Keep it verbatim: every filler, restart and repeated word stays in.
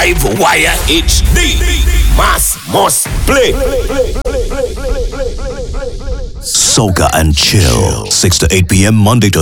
Live Wire H D. Mass must play. Soca and Chill, six to eight p.m. Monday to